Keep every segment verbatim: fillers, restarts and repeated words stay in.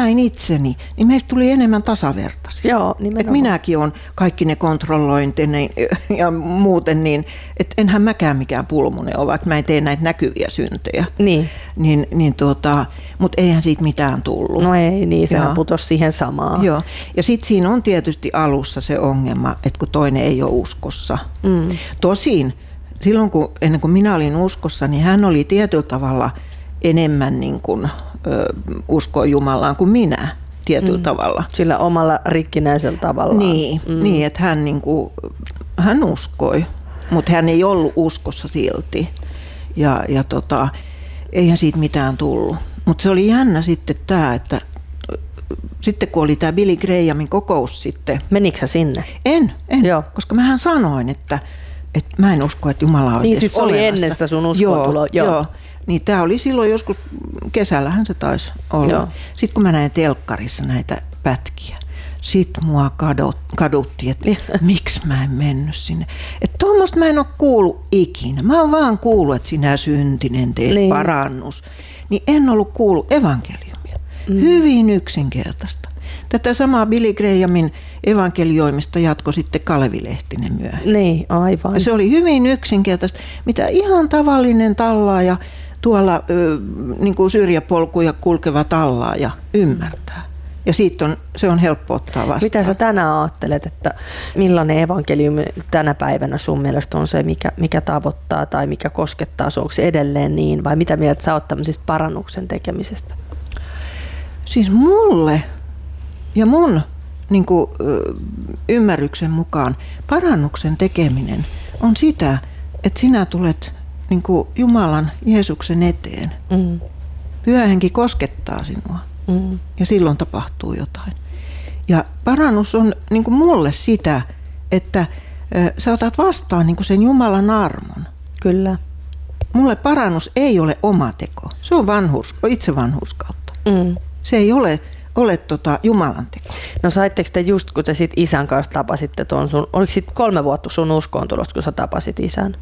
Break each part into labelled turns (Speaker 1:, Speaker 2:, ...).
Speaker 1: näin itseni, niin meistä tuli enemmän tasavertaisia.
Speaker 2: Joo,
Speaker 1: et minäkin olen kaikki ne kontrollointini ja muuten, niin että enhän mäkään mikään pulmunen ole, vaikka mä en tee näitä näkyviä syntejä.
Speaker 2: Niin.
Speaker 1: niin, niin tuota, mutta eihän siitä mitään tullut.
Speaker 2: No ei, niin sehän putosi siihen samaan.
Speaker 1: Joo. Ja sitten siinä on tietysti alussa se ongelma, että kun toinen ei ole uskossa. Mm. Tosin silloin, kun, ennen kuin minä olin uskossa, niin hän oli tietyllä tavalla enemmän niin kuin, ö, uskoa Jumalaan kuin minä tietyllä mm. tavalla.
Speaker 2: Sillä omalla rikkinäisellä tavallaan.
Speaker 1: Niin, mm. niin että hän, niin kuin, hän uskoi, mutta hän ei ollut uskossa silti. Ja, ja tota, eihän siitä mitään tullut. Mutta se oli jännä sitten tämä, että sitten kun oli tämä Billy Grahamin kokous sitten.
Speaker 2: Menikö sä sinne?
Speaker 1: En, en
Speaker 2: Joo.
Speaker 1: koska mähän sanoin, että, että mä en usko, että Jumala on
Speaker 2: niin siis oli
Speaker 1: olemassa.
Speaker 2: ennen sitä sun uskoontuloa.
Speaker 1: Joo, joo. Niin tämä oli silloin joskus, kesällähän se taisi olla. Joo. Sitten kun mä näin telkkarissa näitä pätkiä, sitten mua kadot, kaduttiin, että miksi mä en mennyt sinne. Että tuommoista mä en ole kuullut ikinä. Mä oon vaan kuullut, että sinä syntinen teet niin. parannus. Niin en ollut kuullut evankeliumia. Mm. Hyvin yksinkertaista. Tätä samaa Billy Grahamin evankelioimista jatkoi sitten Kalevi Lehtinen myöhemmin.
Speaker 2: Niin, aivan.
Speaker 1: Ja se oli hyvin yksinkertaista, mitä ihan tavallinen tallaaja tuolla ö, niin kuin syrjäpolkuja kulkeva tallaaja ymmärtää. Ja siitä on, se on helppo ottaa vastaan.
Speaker 2: Mitä sä tänään ajattelet, että millainen evankeliumi tänä päivänä sun mielestä on se, mikä, mikä tavoittaa tai mikä koskettaa? Onko se edelleen niin vai mitä mieltä sä oot tämmöisestä parannuksen tekemisestä?
Speaker 1: Siis mulle ja mun niin kuin, ymmärryksen mukaan parannuksen tekeminen on sitä, että sinä tulet niin kuin Jumalan Jeesuksen eteen. Mm. Pyhä Henki koskettaa sinua mm. ja silloin tapahtuu jotain. Ja parannus on niin kuin mulle sitä, että sä otat vastaan niin kuin sen Jumalan armon.
Speaker 2: Kyllä.
Speaker 1: Mulle parannus ei ole oma teko. Se on vanhus, itse vanhurskautta. Mm. Se ei ole ole tota Jumalan teko.
Speaker 2: No saitteko te just, kun te sit isän kanssa tapasitte tuon sun, oliko sit kolme vuotta sun uskoontulosta, kun sä tapasit isän?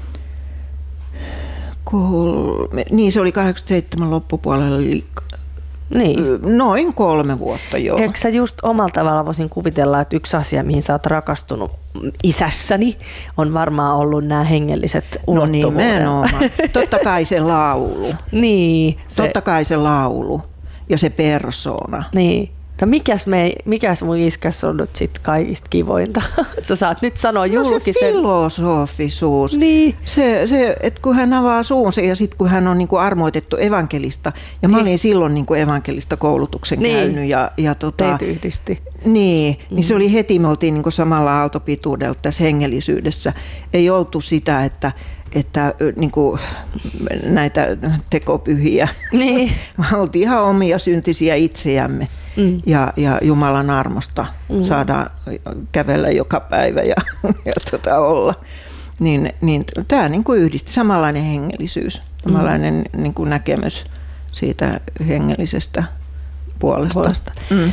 Speaker 1: Kolme, niin se oli kahdeksankymmentäseitsemän loppupuolella, eli
Speaker 2: niin.
Speaker 1: Noin kolme vuotta jo.
Speaker 2: Eikö sä just omalla tavalla voisin kuvitella, että yksi asia, mihin sä oot rakastunut isässäni, on varmaan ollut nämä hengelliset ulottuvuudet.
Speaker 1: No nimenomaan. Totta kai se laulu.
Speaker 2: Niin.
Speaker 1: Se... Totta kai se laulu. Ja se persoona.
Speaker 2: Niin. No mikäs, me, mikäs mun iskäs on nyt sit kaikista kivointa? Sä saat nyt sanoa julkisen.
Speaker 1: No se filosofisuus.
Speaker 2: Niin.
Speaker 1: Se, se että kun hän avaa suunsa ja sitten kun hän on niinku armoitettu evankelista. Ja niin. Mä olin silloin niinku evankelista koulutuksen niin. käynyt. Ja, ja tota,
Speaker 2: teitä yhdisti.
Speaker 1: Niin, mm. niin se oli heti, me oltiin niinku samalla aaltopituudella tässä hengellisyydessä. Ei oltu sitä, että että niin kuin, näitä tekopyhiä. Niin. Me oltiin ihan omia syntisiä itseämme mm. ja, ja Jumalan armosta mm. saadaan kävellä joka päivä ja, ja tota olla. Niin, niin, tämä niin kuin yhdisti samanlainen hengellisyys, samanlainen mm. niin kuin näkemys siitä hengellisestä puolesta. puolesta. Mm.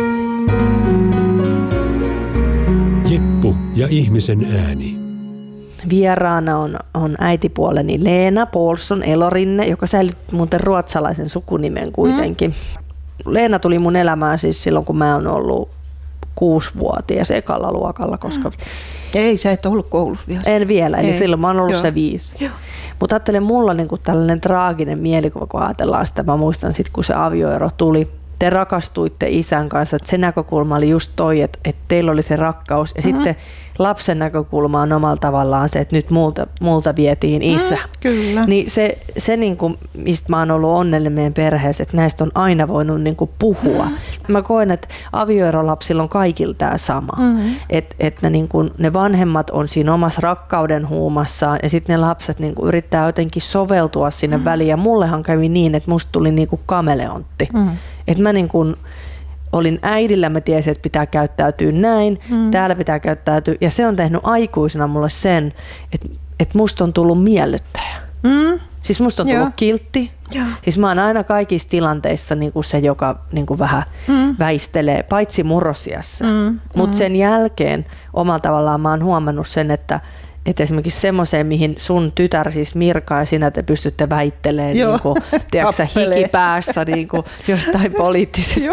Speaker 3: Jeppu ja ihmisen ääni.
Speaker 2: Vieraana on, on äitipuoleni Leena Paulsson Elorinne, joka säilytti muuten ruotsalaisen sukunimen kuitenkin. Mm. Leena tuli mun elämään siis silloin, kun mä oon ollut kuusivuotias ekalla luokalla. Koska... Mm.
Speaker 1: Ei, sä et ollut koulussa vielä.
Speaker 2: En vielä, eli Ei. silloin mä oon ollut Joo. se viisi. Mutta ajattelen, mulla on niinku tällainen traaginen mielikuva, kun ajatellaan sitä. Mä muistan sitten, kun se avioero tuli. Te rakastuitte isän kanssa, että se näkökulma oli just toi, että, että teillä oli se rakkaus. Ja mm-hmm. sitten lapsen näkökulma on omalla tavallaan se, että nyt multa, multa vietiin isä.
Speaker 1: Mm, kyllä.
Speaker 2: Niin se, se niin kuin, mistä mä oon ollut onnellinen meidän perheessä, että näistä on aina voinut niin kuin puhua. Mm. Mä koen, että avioerolapsilla on kaikilla tämä sama. Mm-hmm. Että et ne, niin kuin, ne vanhemmat on siinä omassa rakkauden huumassaan ja sitten ne lapset niin kuin yrittää jotenkin soveltua sinne mm. väliin. Ja mullehan kävi niin, että musta tuli niin kuin kameleontti. Mm. Että mä niin kuin olin äidillä, mä tiesin, että pitää käyttäytyä näin, mm. täällä pitää käyttäytyä. Ja se on tehnyt aikuisena mulle sen, että, että musta on tullut miellyttäjä. Mm. Siis musta on tullut Joo. kiltti. Joo. Siis mä oon aina kaikissa tilanteissa niin kuin se, joka niin kuin vähän mm. väistelee, paitsi murrosiassa. Mm. Mutta mm. sen jälkeen omalla tavallaan mä oon huomannut sen, että että esimerkiksi semmoiseen, mihin sun tytär, siis Mirka ja sinä te pystytte väittelemään niin kuin, tiedätkö, hikipäässä niin kuin, jostain poliittisesta